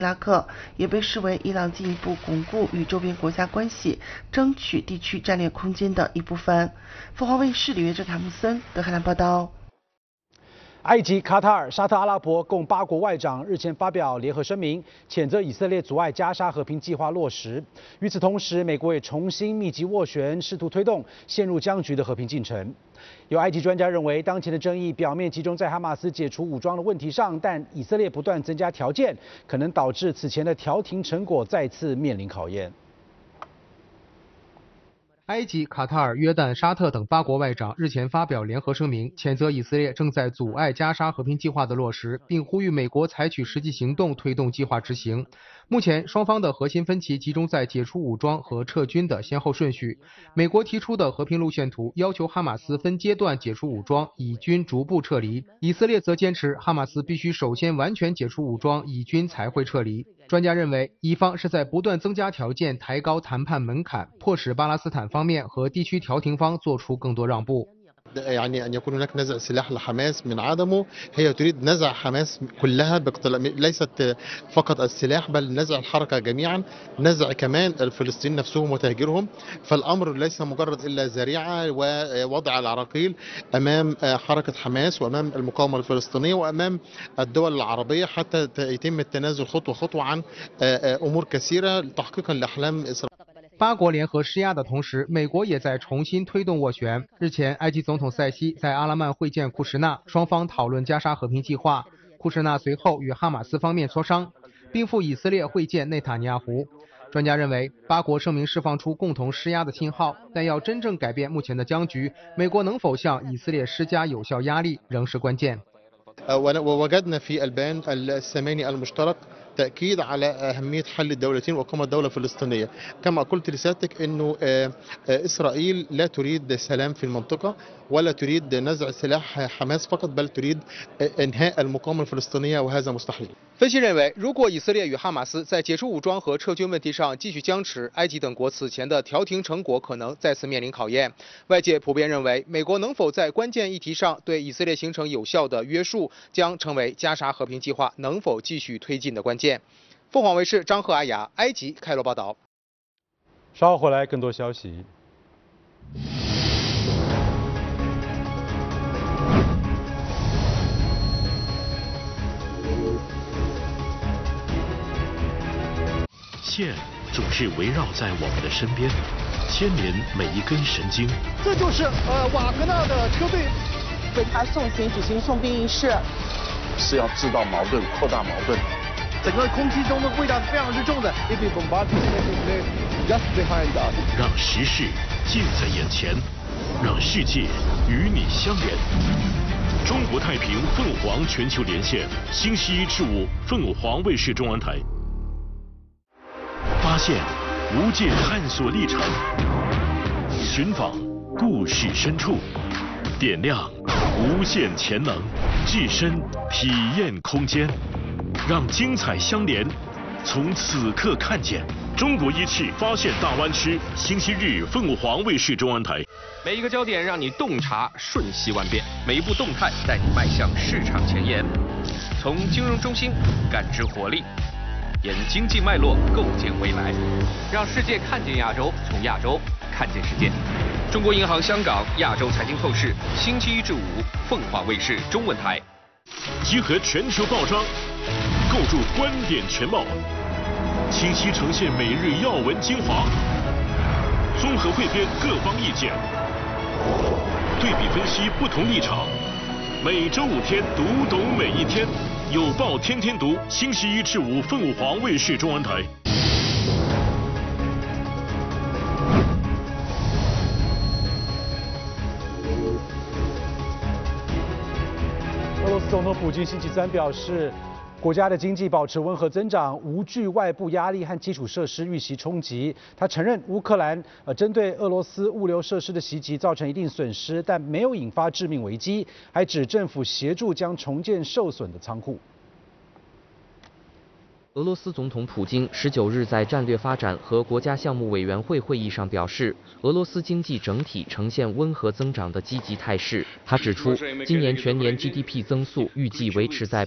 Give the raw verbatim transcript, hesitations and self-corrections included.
伊拉克也被视为伊朗进一步巩固与周边国家关系、争取地区战略空间的一部分。凤凰卫视里约哲卡姆森德黑兰报道。 埃及、卡塔尔、沙特阿拉伯共八国外长日前发表联合声明，谴责以色列阻碍加沙和平计划落实。与此同时，美国也重新密集斡旋，试图推动陷入僵局的和平进程。有埃及专家认为，当前的争议表面集中在哈马斯解除武装的问题上，但以色列不断增加条件，可能导致此前的调停成果再次面临考验。 埃及、卡塔尔、约旦、沙特等八国外长日前发表联合声明，谴责以色列正在阻碍加沙和平计划的落实，并呼吁美国采取实际行动推动计划执行。目前，双方的核心分歧集中在解除武装和撤军的先后顺序。美国提出的和平路线图要求哈马斯分阶段解除武装，以军逐步撤离；以色列则坚持哈马斯必须首先完全解除武装，以军才会撤离。专家认为，以方是在不断增加条件，抬高谈判门槛，迫使巴勒斯坦方面和地区调停方做出更多让步。 يعني أن يكون هناك نزع سلاح لحماس من عدمه هي تريد نزع حماس كلها ليست فقط السلاح بل نزع الحركة جميعا نزع كمان الفلسطينيين نفسهم وتهجيرهم فالأمر ليس مجرد إلا ذريعة ووضع العراقيل أمام حركة حماس وأمام المقاومة الفلسطينية وأمام الدول العربية حتى يتم التنازل خطوة خطوة عن أمور كثيرة تحقيقا لأحلام إسرائيل。 八国联合施压的同时，美国也在重新推动斡旋。日前，埃及总统塞西在阿拉曼会见库什纳，双方讨论加沙和平计划。库什纳随后与哈马斯方面磋商，并赴以色列会见内塔尼亚胡。专家认为，八国声明释放出共同施压的信号，但要真正改变目前的僵局，美国能否向以色列施加有效压力，仍是关键。 ووجدنا في البيان الثماني المشترك تأكيد على أهمية حل الدولتين وإقامة دولة فلسطينية كما قلت لسيادتك أنه إسرائيل لا تريد سلام في المنطقة ولا تريد نزع سلاح حماس فقط بل تريد إنهاء المقاومة الفلسطينية وهذا مستحيل。 分析认为，如果以色列与哈马斯在解除武装和撤军问题上继续僵持，埃及等国此前的调停成果可能再次面临考验。外界普遍认为，美国能否在关键议题上对以色列形成有效的约束，将成为加沙和平计划能否继续推进的关键。凤凰卫视张赫阿雅，埃及开罗报道。 稍后回来更多消息。 线总是围绕在我们的身边，牵连每一根神经。 这就是呃瓦格纳的车队为他送行举行送兵仪式， 是要制造矛盾、扩大矛盾。 整个空气中的味道是非常之重的。 让时事近在眼前，让世界与你相连。中国太平凤凰全球连线，星期一至五凤凰卫视中文台。发现无界探索历程，寻访故事深处，点亮无限潜能，置身体验空间，让精彩相连，从此刻看见。中国一汽发现大湾区，星期日凤凰卫视中文台。 每一个焦点让你洞察瞬息万变，每一步动态带你迈向市场前沿，从金融中心感知活力。沿经济脉络构建未来，让世界看见亚洲，从亚洲看见世界。中国银行香港亚洲财经透视，星期一至五凤凰卫视中文台。 集合全球报章，构筑观点全貌，清晰呈现每日要闻精华，综合汇编各方意见，对比分析不同立场。每周五天，读懂每一天。有报天天读，星期一至五凤凰卫视中文台。 俄罗斯总统普京星期三表示，国家的经济保持温和增长，无惧外部压力和基础设施遇袭冲击。他承认乌克兰呃针对俄罗斯物流设施的袭击造成一定损失，但没有引发致命危机，还指政府协助将重建受损的仓库。 俄罗斯总统普京十九日在战略发展和国家项目委员会会议上表示，俄罗斯经济整体呈现温和增长的积极态势。他指出，今年全年 G D P 增速预计维持在